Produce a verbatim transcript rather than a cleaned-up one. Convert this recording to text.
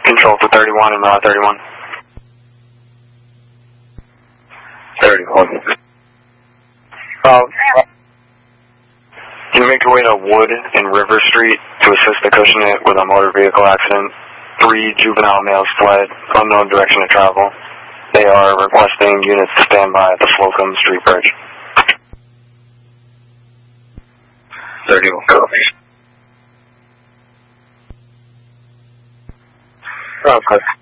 Control for thirty-one and uh, thirty-one. thirty-one. Uh, can you make your way to Wood and River Street to assist the Cushionet with a motor vehicle accident? Three juvenile males fled, unknown direction of travel. They are requesting units to stand by at the Slocum Street Bridge. thirty-one copies. Okay.